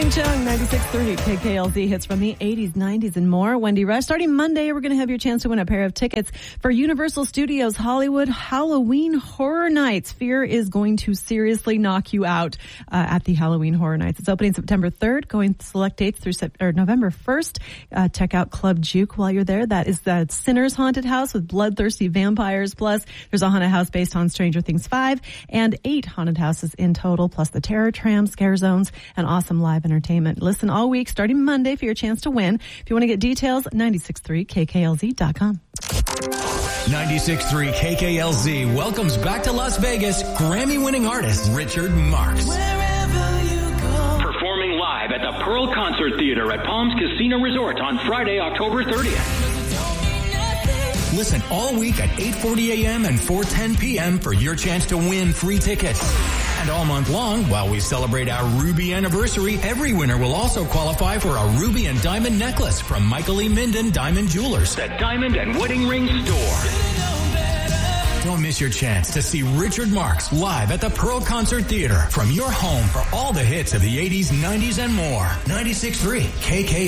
Ching Chung, 96.3 KKLZ hits from the 80s, 90s, and more. Wendy Rush. Starting Monday, we're going to have your chance to win a pair of tickets for Universal Studios Hollywood Halloween Horror Nights. Fear is going to seriously knock you out at the Halloween Horror Nights. It's opening September 3rd, going select dates through November 1st. Check out Club Juke while you're there. That is the Sinners Haunted House with bloodthirsty vampires. Plus, there's a haunted house based on Stranger Things 5 and 8 haunted houses in total, plus the Terror Tram, Scare Zones, and awesome live entertainment. Listen all week starting Monday for your chance to win. If you want to get details, 963KKLZ.com. 96.3 KKLZ welcomes back to Las Vegas Grammy-winning artist Richard Marx. Performing live at the Pearl Concert Theater at Palms Casino Resort on Friday, October 30th. Listen all week at 8:40 a.m. and 4:10 p.m. for your chance to win free tickets. And all month long, while we celebrate our Ruby anniversary, every winner will also qualify for a ruby and diamond necklace from Michael E. Minden Diamond Jewelers, The Diamond and Wedding Ring Store. Don't miss your chance to see Richard Marx live at the Pearl Concert Theater from your home for all the hits of the 80s, 90s, and more. 96.3 KK.